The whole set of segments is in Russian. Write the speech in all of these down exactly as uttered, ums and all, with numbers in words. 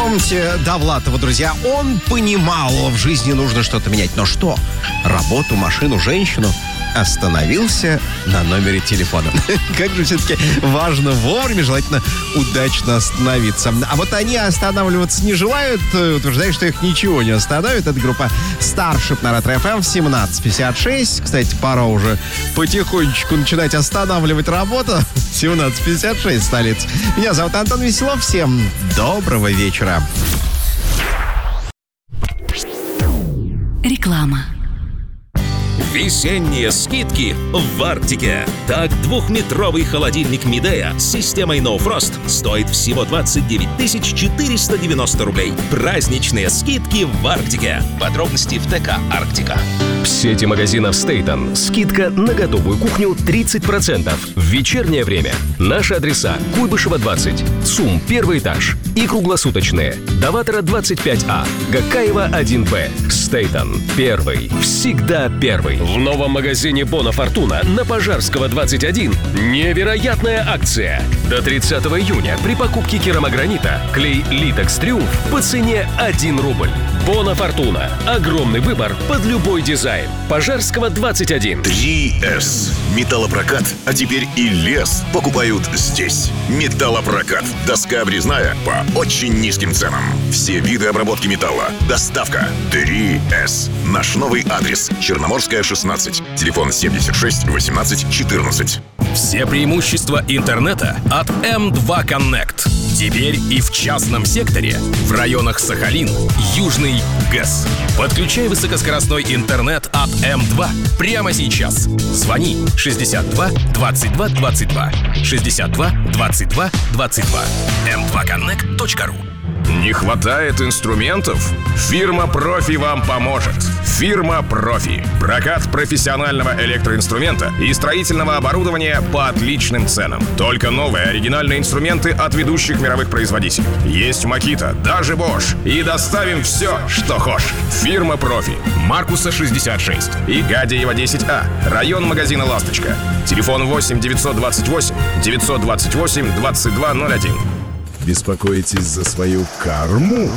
Помните Довлатова, друзья? Он понимал, в жизни нужно что-то менять. Но что? Работу, машину, женщину? Остановился на номере телефона. Как же все-таки важно вовремя, желательно удачно остановиться. А вот они останавливаться не желают, утверждают, что их ничего не остановит. Это группа Starship на Ретро эф эм в семнадцать пятьдесят шесть. Кстати, пора уже потихонечку начинать останавливать работу. семнадцать пятьдесят шесть, столица. Меня зовут Антон Веселов. Всем доброго вечера. Реклама. Весенние скидки в Арктике. Так, двухметровый холодильник Midea с системой No Frost стоит всего двадцать девять тысяч четыреста девяносто рублей. Праздничные скидки в Арктике. Подробности в ТК «Арктика». В сети магазинов Стейтон скидка на готовую кухню тридцать процентов. В вечернее время. Наши адреса: Куйбышева двадцать, ЦУМ первый этаж и круглосуточные. Даватора двадцать пять А, Гакаева один Б. Стейтон. Первый. Всегда первый. В новом магазине Бона Фортуна на Пожарского двадцать один невероятная акция. До тридцатого июня при покупке керамогранита клей Литекс Триумф по цене один рубль. Бона Фортуна. Огромный выбор под любой дизайн. Пожарского двадцать один. три эс. Металлопрокат, а теперь и лес покупают здесь. Металлопрокат. Доска обрезная по очень низким ценам. Все виды обработки металла. Доставка. три эс. Наш новый адрес: Черноморская, шестнадцать. Телефон семьдесят шесть восемнадцать четырнадцать. Все преимущества интернета от эм два Connect. Теперь и в частном секторе, в районах Сахалин, Южный ГЭС. Подключай высокоскоростной интернет от эм два прямо сейчас. Звони шестьдесят два двадцать два двадцать два. шестьдесят два двадцать два двадцать два. эм два коннект точка ру. Не хватает инструментов? Фирма «Профи» вам поможет. Фирма «Профи». Прокат профессионального электроинструмента и строительного оборудования по отличным ценам. Только новые оригинальные инструменты от ведущих мировых производителей. Есть Makita, даже Bosch. И доставим все, что хочешь. Фирма «Профи». Маркуса шестьдесят шесть и Гадеева десять А. Район магазина «Ласточка». Телефон восемь девятьсот двадцать восемь девятьсот двадцать восемь двадцать два ноль один. Беспокоитесь за свою карму?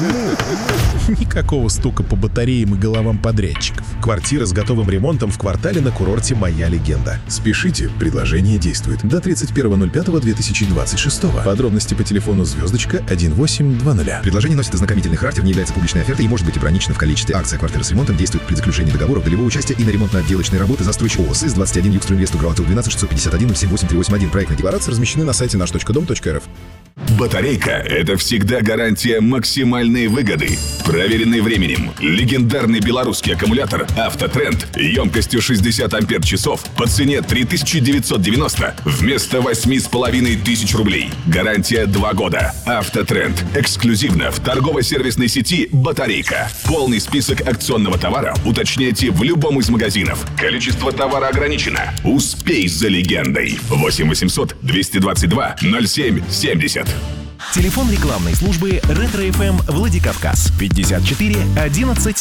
Никакого стука по батареям и головам подрядчиков. Квартира с готовым ремонтом в квартале на курорте «Моя легенда». Спешите, предложение действует до тридцать первого ноль пятого две тысячи двадцать шестого. Подробности по телефону звездочка один восемь два ноль. Предложение носит ознакомительный характер, не является публичной офертой и может быть ограничено в количестве. Акция «Квартира с ремонтом» действует при заключении договора долевого участия и на ремонтно-отделочные работы застройщик ООО СИС двадцать один Югстройинвест Угралтил двенадцать шестьсот пятьдесят один ноль семь восемь три восемь один. Проектные декларации размещены на сайте наш точка дом точка эр эф. Батарейка – это всегда гарантия максимальной выгоды. Проверенный временем. Легендарный белорусский аккумулятор «Автотренд» емкостью шестьдесят ампер-часов по цене три тысячи девятьсот девяносто вместо восемь с половиной тысяч рублей. Гарантия два года. «Автотренд» эксклюзивно в торгово-сервисной сети «Батарейка». Полный список акционного товара уточняйте в любом из магазинов. Количество товара ограничено. Успей за легендой. восемь восемьсот двести двадцать два ноль семь семьдесят. Телефон рекламной службы Ретро эф эм Владикавказ пятьдесят четыре одиннадцать